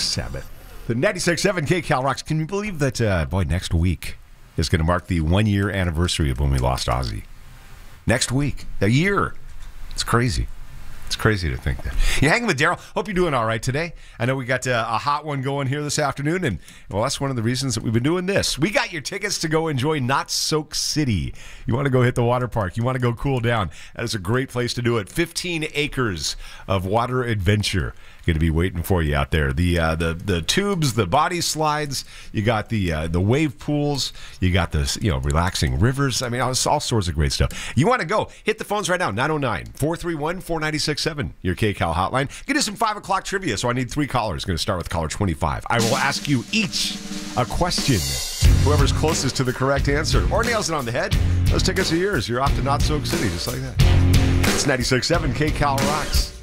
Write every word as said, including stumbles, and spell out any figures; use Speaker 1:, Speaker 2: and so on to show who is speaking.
Speaker 1: Sabbath. The ninety-six point seven K-Cal Rocks. Can you believe that, uh, boy, next week is going to mark the one-year anniversary of when we lost Ozzy? Next week. A year. It's crazy. It's crazy to think that. You're hanging with Daryl. Hope you're doing all right today. I know we got uh, a hot one going here this afternoon, and, well, that's one of the reasons that we've been doing this. We got your tickets to go enjoy Not Soak City. You want to go hit the water park. You want to go cool down. That is a great place to do it. fifteen acres of water adventure going to be waiting for you out there. The uh, the the tubes, the body slides. You got the uh, the wave pools. You got the you know relaxing rivers. I mean, all, all sorts of great stuff. You want to go? Hit the phones right now. nine oh nine, four three one, four nine six seven. Your K-Cal hotline. Get us some five o'clock trivia. So I need three callers. Going to start with caller twenty-five. I will ask you each a question. Whoever's closest to the correct answer or nails it on the head, those tickets are yours. You're off to Not Soak City, just like that. It's ninety-six point seven K-Cal Rocks.